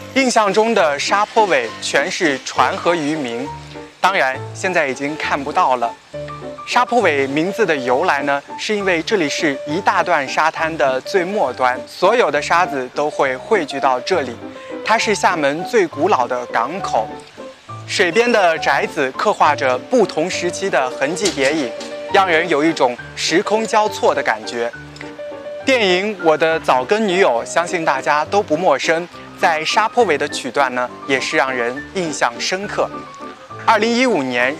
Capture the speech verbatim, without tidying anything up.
印象中的沙坡尾全是船和渔民，当然现在已经看不到了。沙坡尾名字的由来呢，是因为这里是一大段沙滩的最末端，所有的沙子都会汇聚到这里。它是厦门最古老的港口，水边的宅子刻画着不同时期的痕迹叠影，让人有一种时空交错的感觉。电影《我的早更女友》相信大家都不陌生，在沙坡尾的曲段呢，也是让人印象深刻。二零一五年